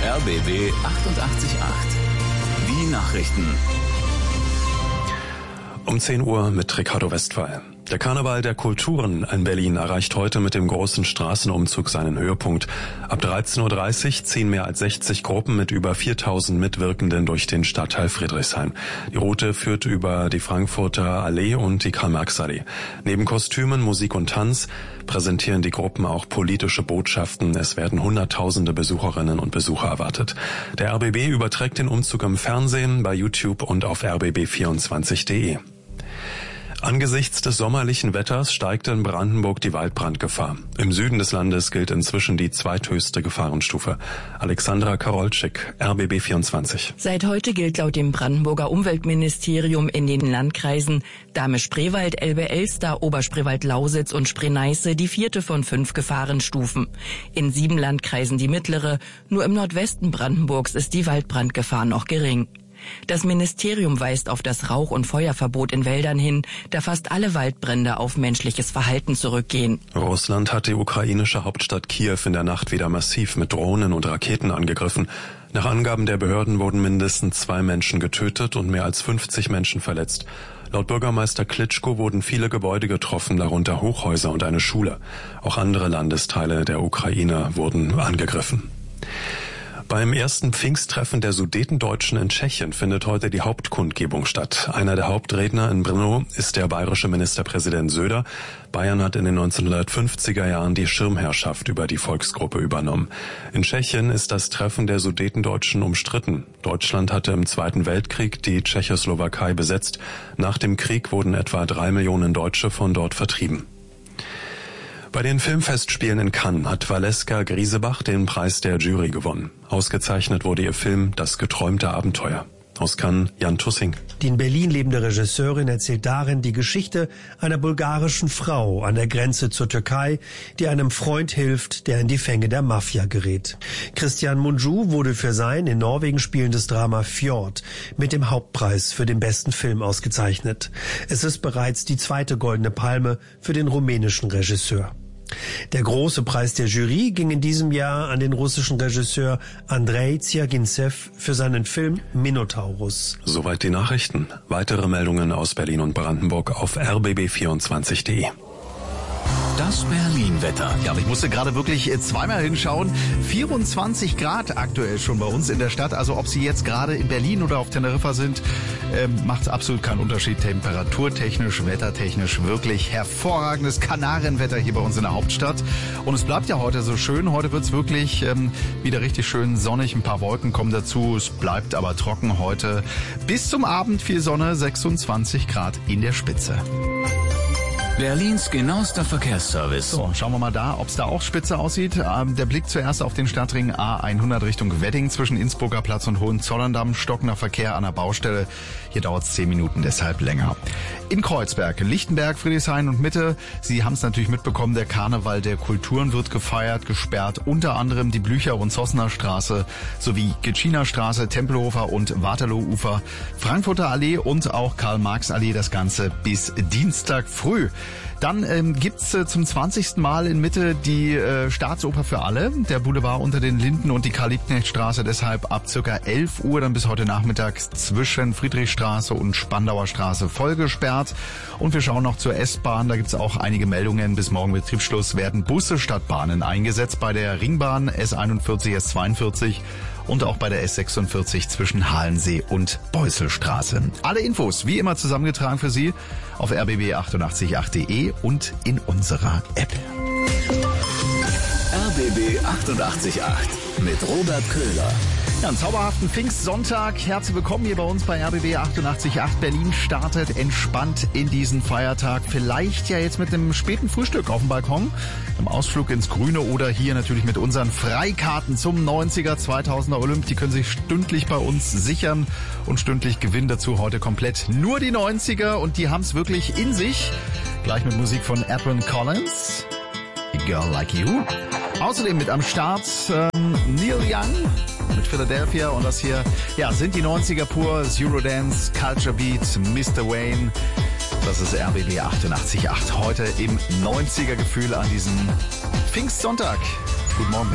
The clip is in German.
RBB 888. Die Nachrichten. Um 10 Uhr mit Ricardo Westphal. Der Karneval der Kulturen in Berlin erreicht heute mit dem großen Straßenumzug seinen Höhepunkt. Ab 13.30 Uhr ziehen mehr als 60 Gruppen mit über 4000 Mitwirkenden durch den Stadtteil Friedrichshain. Die Route führt über die Frankfurter Allee und die Karl-Marx-Allee. Neben Kostümen, Musik und Tanz präsentieren die Gruppen auch politische Botschaften. Es werden Hunderttausende Besucherinnen und Besucher erwartet. Der RBB überträgt den Umzug im Fernsehen, bei YouTube und auf rbb24.de. Angesichts des sommerlichen Wetters steigt in Brandenburg die Waldbrandgefahr. Im Süden des Landes gilt inzwischen die zweithöchste Gefahrenstufe. Alexandra Karolczyk, RBB24. Seit heute gilt laut dem Brandenburger Umweltministerium in den Landkreisen Dahme-Spreewald, Elbe-Elster, Oberspreewald-Lausitz und Spree-Neiße die 4. von 5 Gefahrenstufen. In 7 Landkreisen die mittlere, nur im Nordwesten Brandenburgs ist die Waldbrandgefahr noch gering. Das Ministerium weist auf das Rauch- und Feuerverbot in Wäldern hin, da fast alle Waldbrände auf menschliches Verhalten zurückgehen. Russland hat die ukrainische Hauptstadt Kiew in der Nacht wieder massiv mit Drohnen und Raketen angegriffen. Nach Angaben der Behörden wurden mindestens 2 Menschen getötet und mehr als 50 Menschen verletzt. Laut Bürgermeister Klitschko wurden viele Gebäude getroffen, darunter Hochhäuser und eine Schule. Auch andere Landesteile der Ukraine wurden angegriffen. Beim ersten Pfingsttreffen der Sudetendeutschen in Tschechien findet heute die Hauptkundgebung statt. Einer der Hauptredner in Brno ist der bayerische Ministerpräsident Söder. Bayern hat in den 1950er Jahren die Schirmherrschaft über die Volksgruppe übernommen. In Tschechien ist das Treffen der Sudetendeutschen umstritten. Deutschland hatte im Zweiten Weltkrieg die Tschechoslowakei besetzt. Nach dem Krieg wurden etwa 3 Millionen Deutsche von dort vertrieben. Bei den Filmfestspielen in Cannes hat Valeska Griesebach den Preis der Jury gewonnen. Ausgezeichnet wurde ihr Film Das geträumte Abenteuer. Aus Cannes, Jan Tussing. Die in Berlin lebende Regisseurin erzählt darin die Geschichte einer bulgarischen Frau an der Grenze zur Türkei, die einem Freund hilft, der in die Fänge der Mafia gerät. Christian Mungiu wurde für sein in Norwegen spielendes Drama Fjord mit dem Hauptpreis für den besten Film ausgezeichnet. Es ist bereits die 2. Goldene Palme für den rumänischen Regisseur. Der große Preis der Jury ging in diesem Jahr an den russischen Regisseur Andrei Zjagintsev für seinen Film Minotaurus. Soweit die Nachrichten. Weitere Meldungen aus Berlin und Brandenburg auf rbb24.de. Das Berlin-Wetter. Ja, aber ich musste gerade wirklich zweimal hinschauen. 24 Grad aktuell schon bei uns in der Stadt. Also ob Sie jetzt gerade in Berlin oder auf Teneriffa sind, macht absolut keinen Unterschied. Temperaturtechnisch, wettertechnisch wirklich hervorragendes Kanarienwetter hier bei uns in der Hauptstadt. Und es bleibt ja heute so schön. Heute wird's wirklich wieder richtig schön sonnig. Ein paar Wolken kommen dazu. Es bleibt aber trocken heute. Bis zum Abend viel Sonne, 26 Grad in der Spitze. Berlins genauester Verkehrsservice. So, schauen wir mal da, ob es da auch spitze aussieht. Der Blick zuerst auf den Stadtring A100 Richtung Wedding zwischen Innsbrucker Platz und Hohenzollern-Damm. Stockender Verkehr an der Baustelle. Hier dauert es 10 Minuten, deshalb länger. In Kreuzberg, Lichtenberg, Friedrichshain und Mitte. Sie haben es natürlich mitbekommen, der Karneval der Kulturen wird gefeiert, gesperrt. Unter anderem die Blücher- und Zossener Straße sowie Gitschiner Straße, Tempelhofer und Waterloo-Ufer, Frankfurter Allee und auch Karl-Marx-Allee. Das Ganze bis Dienstag früh. Dann gibt's zum 20. Mal in Mitte die Staatsoper für alle. Der Boulevard unter den Linden und die Karl-Liebknecht-Straße deshalb ab circa 11 Uhr dann bis heute Nachmittag zwischen Friedrichstraße und Spandauer Straße voll gesperrt. Und wir schauen noch zur S-Bahn. Da gibt's auch einige Meldungen. Bis morgen Betriebsschluss werden Busse statt Bahnen eingesetzt bei der Ringbahn S41, S42 und auch bei der S46 zwischen Halensee und Beusselstraße. Alle Infos wie immer zusammengetragen für Sie auf rbb888.de und in unserer App. RBB 888 mit Robert Köhler. Ja, einen zauberhaften Pfingstsonntag. Herzlich willkommen hier bei uns bei RBB 888. Berlin startet entspannt in diesen Feiertag. Vielleicht ja jetzt mit einem späten Frühstück auf dem Balkon, einem Ausflug ins Grüne oder hier natürlich mit unseren Freikarten zum 90er 2000er Olymp. Die können sich stündlich bei uns sichern und stündlich gewinnen dazu heute komplett nur die 90er und die haben es wirklich in sich. Gleich mit Musik von Edwin Collins. A Girl Like You. Außerdem mit am Start Neil Young mit Philadelphia und das hier sind die 90er pur, Eurodance, Culture Beat, Mr. Wayne. Das ist RBB 888 heute im 90er Gefühl an diesem Pfingstsonntag. Guten Morgen.